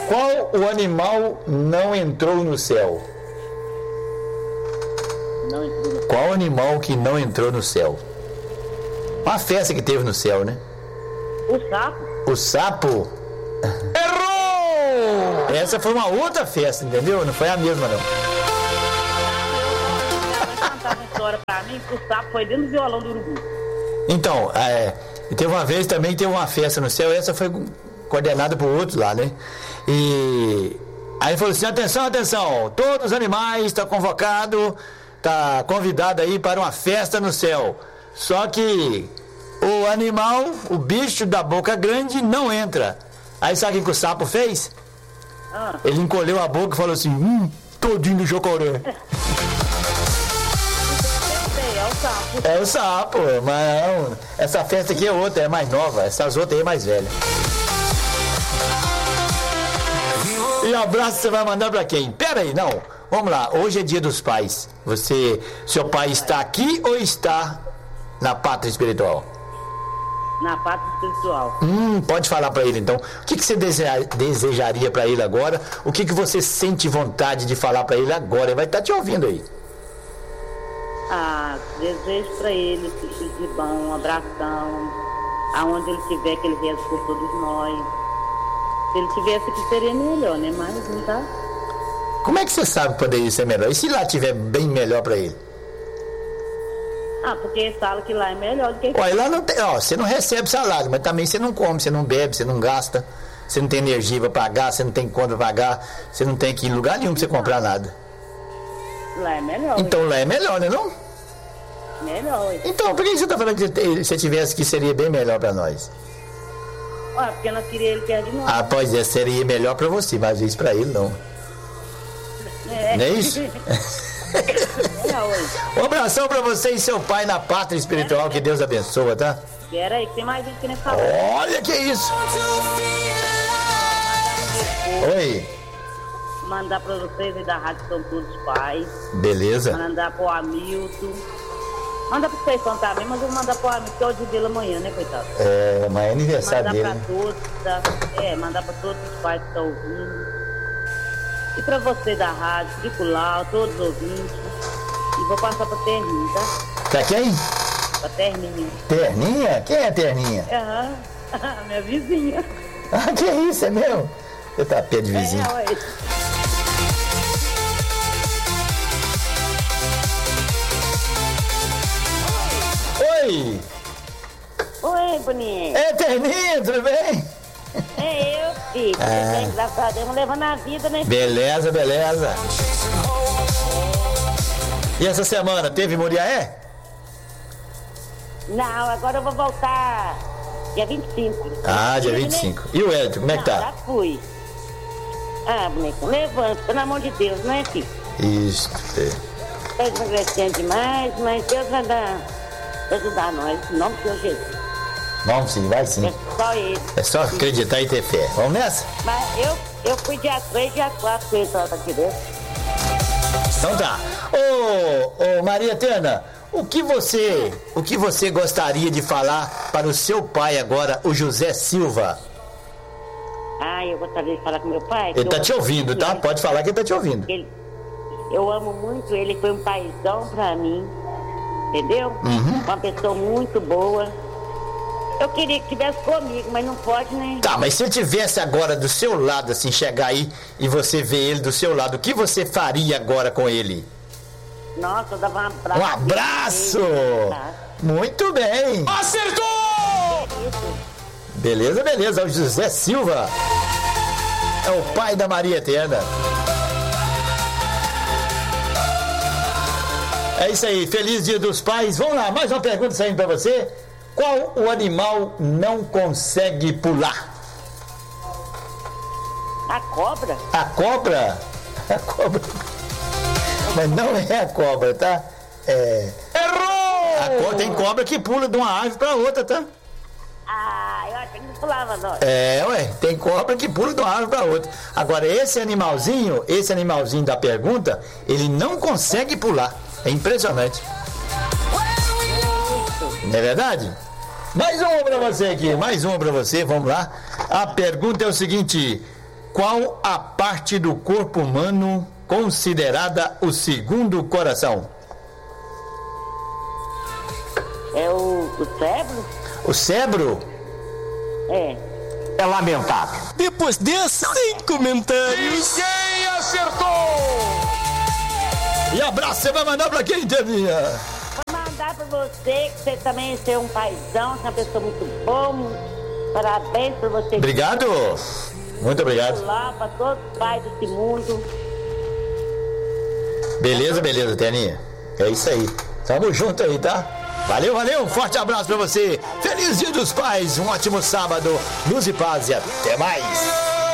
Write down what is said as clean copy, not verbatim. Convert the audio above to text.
Qual o animal não entrou no céu? Não entrou no... Qual animal que não entrou no céu? Uma festa que teve no céu, né? O sapo. O sapo? Errou! Essa foi uma outra festa, entendeu? Não foi a mesma, não. Contar uma história pra mim que o sapo foi dentro do violão do urubu. Então, teve uma vez também que teve uma festa no céu, essa foi coordenada por outros lá, né? E aí falou assim, atenção, atenção, todos os animais estão convocados, está convidado aí para uma festa no céu. Só que o animal, o bicho da boca grande, não entra. Aí sabe o que o sapo fez? Ele encolheu a boca e falou assim, todinho do chocoré. É o sapo, mas não, essa festa aqui é outra, é mais nova, essas outras aí é mais velha. E o abraço você vai mandar pra quem? Pera aí, não, vamos lá, hoje é dia dos pais. Seu pai está aqui ou está na pátria espiritual? Na pátria espiritual. Pode falar pra ele então. O que você desejaria pra ele agora? O que você sente vontade de falar pra ele agora? Ele vai estar te ouvindo aí. Desejo pra ele tudo de bom, um abração, aonde ele estiver, que ele reze por todos nós. Se ele tivesse aqui seria melhor, né? Mas não tá. Como é que você sabe que poderia ser melhor? E se lá tiver bem melhor pra ele? Porque ele fala que lá é melhor do que aqui. Lá não tem, você não recebe salário, mas também você não come, você não bebe, você não gasta, você não tem energia pra pagar, você não tem conta pra pagar, você não tem que ir em lugar nenhum pra você comprar nada. Lá é melhor. Então lá é melhor, né não? Melhor. Então, por que você tá falando que se tivesse que seria bem melhor pra nós? Porque nós queríamos ele perto de nós. Pois é, seria melhor pra você, mas isso pra ele não. Não é isso? Um abração pra você e seu pai na pátria espiritual, que Deus abençoa, tá? Espera aí, que tem mais gente que nem falou. Olha que isso! Oi. Mandar pra vocês e da rádio São Todos Pais. Beleza. Mandar pro Hamilton. Manda pro vocês também, mas eu vou mandar pro Hamilton, que é o dia dele amanhã, né, coitado? Amanhã é aniversário dele. Mandar pra todos, mandar pra todos os pais que estão ouvindo. E pra você da rádio, Tricular, todos os ouvintes. E vou passar pra Terninha, tá? Pra quem? Pra Terninha. Terninha? Quem é Terninha? Minha vizinha. Que isso, é mesmo? Você tá pé de vizinho. Oi! Oi, boninha. Terninha, tudo bem? É eu, filho. Graças a Deus, levando a vida, né? Beleza, beleza. E essa semana, teve Muriaé? Não, agora eu vou voltar dia 25. Dia 25. E o Hélio, como é que tá? Já fui. Boneca, levanta, tá na mão de Deus, não é, filho? Isso, Tá emagrecendo demais, mas Deus vai ajudar nós, em nome do Senhor Jesus. Vamos sim, vai sim. É só ele. É só acreditar e ter fé. Vamos nessa? Mas eu fui dia 3, dia 4 com ele só aqui dentro. Então tá. Ô Maria Eterna, o que você gostaria de falar para o seu pai agora, o José Silva? Eu gostaria de falar com meu pai. Ele tá te ouvindo, tá? Pode falar que ele tá te ouvindo. Eu amo muito ele, foi um paizão pra mim, entendeu? Uma pessoa muito boa. Eu queria que estivesse comigo, mas não pode, né? Tá, mas se ele estivesse agora do seu lado, assim, chegar aí e você ver ele do seu lado, o que você faria agora com ele? Nossa, eu dava um abraço. Um abraço! Muito bem! Acertou! Beleza, beleza. É o José Silva. É o pai da Maria Eterna. É isso aí. Feliz Dia dos Pais. Vamos lá, mais uma pergunta saindo pra você. Qual o animal não consegue pular? A cobra? A cobra? A cobra. Mas não é a cobra, tá? Errou! Tem cobra que pula de uma árvore pra outra, tá? Eu acho que não pulava, não. Tem cobra que pula de uma árvore pra outra. Agora, esse animalzinho da pergunta, ele não consegue pular. É impressionante. Não é verdade? Mais uma pra você aqui, mais uma pra você, vamos lá. A pergunta é o seguinte: qual a parte do corpo humano considerada o segundo coração? É o cérebro? O cérebro? É lamentável. Depois dessa, sem comentários. Ninguém acertou! E abraço, você vai mandar pra quem, Tevinha? Vou mandar pra você, que você também é um paizão, você é uma pessoa muito boa. Parabéns pra você. Obrigado. Muito obrigado. Lá pra todos os pais desse mundo. Beleza, Teninha. É isso aí. Tamo junto aí, tá? Valeu, um forte abraço pra você. Feliz Dia dos Pais, um ótimo sábado. Luz e paz e até mais.